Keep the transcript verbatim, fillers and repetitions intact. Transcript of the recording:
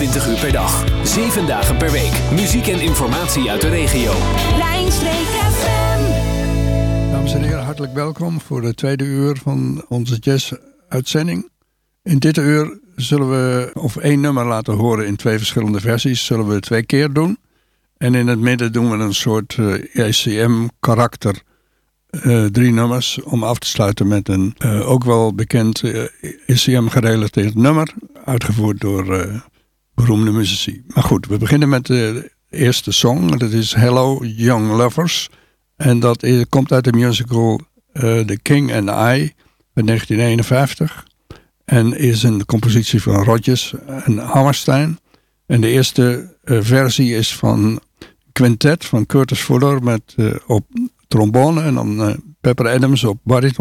vierentwintig uur per dag, zeven dagen per week. Muziek en informatie uit de regio. Lijnstreek F M. Dames en heren, hartelijk welkom voor de tweede uur van onze jazz-uitzending. In dit uur zullen we, of één nummer laten horen in twee verschillende versies, zullen we twee keer doen. En in het midden doen we een soort uh, E C M-karakter. Uh, drie nummers om af te sluiten met een uh, ook wel bekend uh, E C M-gerelateerd nummer. Uitgevoerd door uh, beroemde muzici. Maar goed, we beginnen met de eerste song. Dat is Hello Young Lovers. En dat is, komt uit de musical uh, The King and I uit negentien eenenvijftig. En is een compositie van Rodgers en Hammerstein. En de eerste uh, versie is van Quintet van Curtis Fuller met uh, op trombone en dan uh, Pepper Adams op bariton.